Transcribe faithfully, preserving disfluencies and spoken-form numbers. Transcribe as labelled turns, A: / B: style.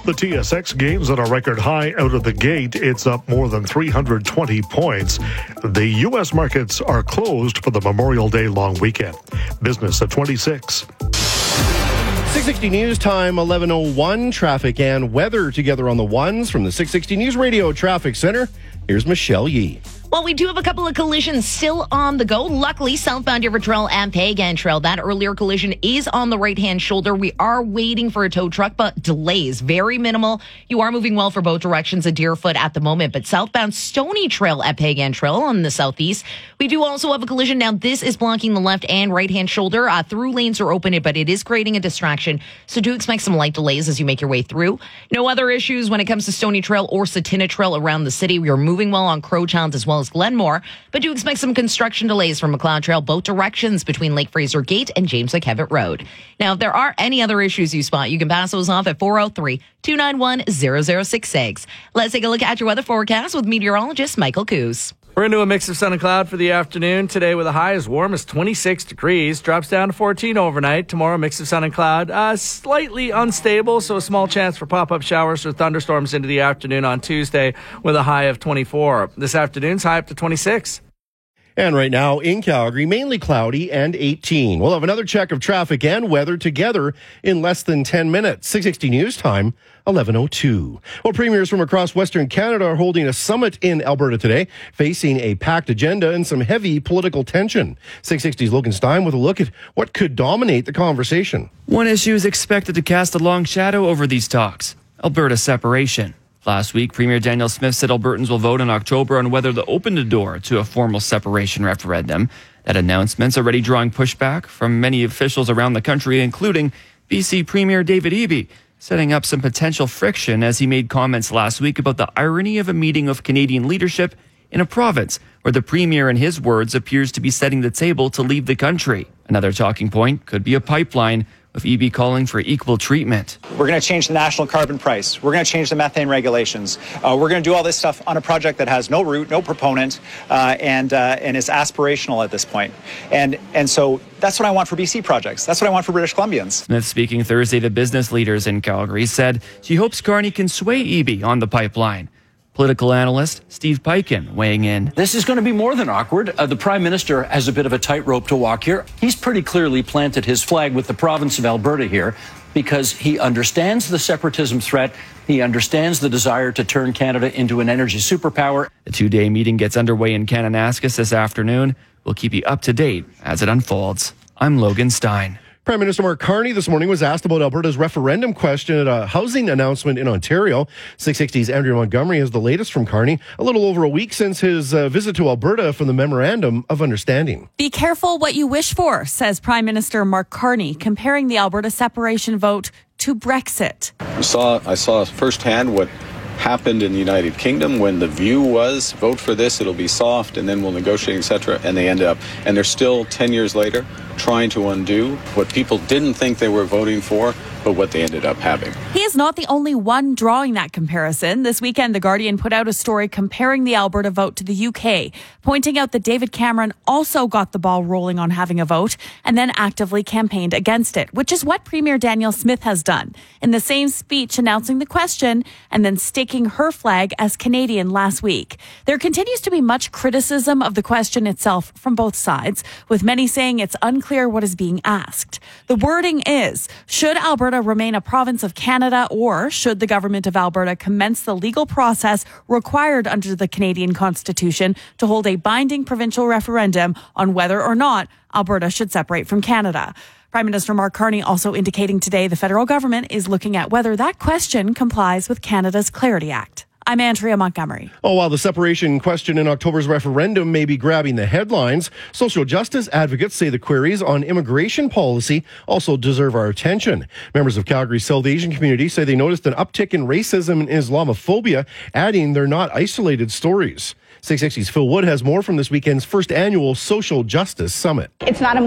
A: The T S X gains at a record high out of the gate. It's up more than three hundred twenty points. The U S markets are closed for the Memorial Day long weekend. Business at twenty-six.
B: six sixty News Time, eleven oh one. Traffic and weather together on the ones from the six sixty News Radio Traffic Center. Here's Michelle Yee.
C: Well, we do have a couple of collisions still on the go. Luckily, southbound River Trail and Pagan Trail, that earlier collision is on the right-hand shoulder. We are waiting for a tow truck, but delays, very minimal. You are moving well for both directions at Deerfoot at the moment, but southbound Stony Trail at Pagan Trail on the southeast. We do also have a collision. Now, this is blocking the left and right-hand shoulder. Uh, through lanes are open, but it is creating a distraction, so do expect some light delays as you make your way through. No other issues when it comes to Stony Trail or Satina Trail around the city. We are moving well on Crowtown as well as Glenmore, but do expect some construction delays from McLeod Trail both directions between Lake Fraser Gate and James McKevitt Road. Now, if there are any other issues you spot, you can pass those off at four oh three, two nine one, zero zero six six. Let's take a look at your weather forecast with meteorologist Michael Coos.
D: We're into a mix of sun and cloud for the afternoon. Today with a high as warm as twenty-six degrees. Drops down to fourteen overnight. Tomorrow, mix of sun and cloud. Uh, slightly unstable, so a small chance for pop-up showers or thunderstorms into the afternoon on Tuesday with a high of twenty-four. This afternoon's high up to twenty-six.
B: And right now in Calgary, mainly cloudy and eighteen. We'll have another check of traffic and weather together in less than ten minutes. six sixty News Time, eleven oh two. Well, premiers from across Western Canada are holding a summit in Alberta today, facing a packed agenda and some heavy political tension. six sixty's Logan Stein with a look at what could dominate the conversation.
E: One issue is expected to cast a long shadow over these talks: Alberta separation. Last week, Premier Danielle Smith said Albertans will vote in October on whether to open the door to a formal separation referendum. That announcement's already drawing pushback from many officials around the country, including B C Premier David Eby, setting up some potential friction as he made comments last week about the irony of a meeting of Canadian leadership in a province where the Premier, in his words, appears to be setting the table to leave the country. Another talking point could be a pipeline, with Eby calling for equal treatment.
F: We're going to change the national carbon price. We're going to change the methane regulations. Uh, we're going to do all this stuff on a project that has no root, no proponent, uh, and uh, and is aspirational at this point. And and so that's what I want for B C projects. That's what I want for British Columbians.
E: Smith, speaking Thursday to business leaders in Calgary, said she hopes Carney can sway Eby on the pipeline. Political analyst Steve Peikin weighing in.
G: This is going to be more than awkward. Uh, the Prime Minister has a bit of a tightrope to walk here. He's pretty clearly planted his flag with the province of Alberta here because he understands the separatism threat. He understands the desire to turn Canada into an energy superpower.
E: The two-day meeting gets underway in Kananaskis this afternoon. We'll keep you up to date as it unfolds. I'm Logan Stein.
B: Prime Minister Mark Carney this morning was asked about Alberta's referendum question at a housing announcement in Ontario. six sixty's Andrea Montgomery has the latest from Carney, a little over a week since his uh, visit to Alberta for the Memorandum of Understanding.
H: Be careful what you wish for, says Prime Minister Mark Carney, comparing the Alberta separation vote to Brexit.
I: I saw, I saw firsthand what happened in the United Kingdom when the view was vote for this, it'll be soft, and then we'll negotiate, et cetera. And they ended up, and they're still ten years later trying to undo what people didn't think they were voting for, but what they ended up having.
H: He is not the only one drawing that comparison. This weekend, The Guardian put out a story comparing the Alberta vote to the U K, pointing out that David Cameron also got the ball rolling on having a vote and then actively campaigned against it, which is what Premier Danielle Smith has done. In the same speech announcing the question and then staking her flag as Canadian last week. There continues to be much criticism of the question itself from both sides, with many saying it's unclear what is being asked. The wording is, should Alberta remain a province of Canada, or should the government of Alberta commence the legal process required under the Canadian Constitution to hold a binding provincial referendum on whether or not Alberta should separate from Canada? Prime Minister Mark Carney also indicating today the federal government is looking at whether that question complies with Canada's Clarity Act. I'm Andrea Montgomery.
B: Oh, while the separation question in October's referendum may be grabbing the headlines, social justice advocates say the queries on immigration policy also deserve our attention. Members of Calgary's South Asian community say they noticed an uptick in racism and Islamophobia, adding they're not isolated stories. six sixty's Phil Wood has more from this weekend's first annual Social Justice Summit.
J: It's not a